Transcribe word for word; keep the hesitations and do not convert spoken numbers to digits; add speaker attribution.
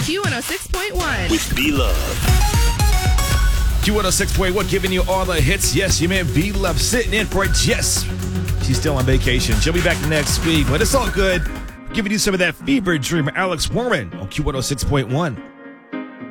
Speaker 1: Q one oh six point one.
Speaker 2: With B-Love.
Speaker 3: Q one oh six point one giving you all the hits. Yes, your man B-Love sitting in for Jess. She's still on vacation. She'll be back next week, but it's all good. Giving you some of that fever dream, Alex Warren on Q one oh six point one.